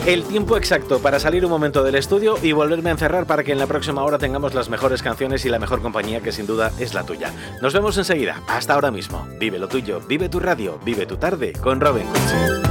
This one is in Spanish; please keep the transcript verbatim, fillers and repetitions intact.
El tiempo exacto para salir un momento del estudio y volverme a encerrar para que en la próxima hora tengamos las mejores canciones y la mejor compañía, que sin duda es la tuya. Nos vemos enseguida. Hasta ahora mismo. Vive lo tuyo, vive tu radio, vive tu tarde con Robin Cootsy.